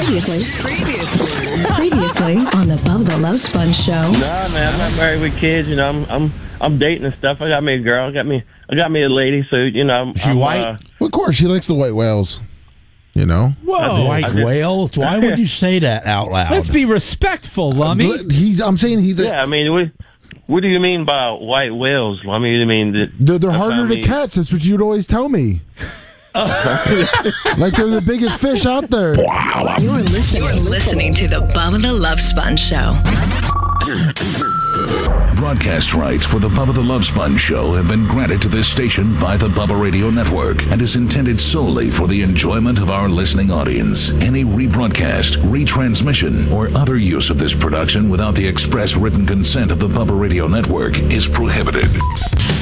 Previously on the Bubba the Love Sponge show. Nah, man, I'm not married with kids. You know, I'm dating and stuff. I got me a girl. I got me a lady. So you know, She white? Well, of course, she likes the white whales. You know, Whoa, white whales. Why would you say that out loud? Let's be respectful, Lummy. I'm saying Yeah, I mean, what do you mean by white whales? I mean, you mean that they're harder to catch. That's what you'd always tell me. Like they're the biggest fish out there. You're listening to the Bubba the Love Sponge show. Broadcast rights for the Bubba the Love Sponge show have been granted to this station by the Bubba Radio Network and is intended solely for the enjoyment of our listening audience. Any rebroadcast, retransmission, or other use of this production without the express written consent of the Bubba Radio Network is prohibited.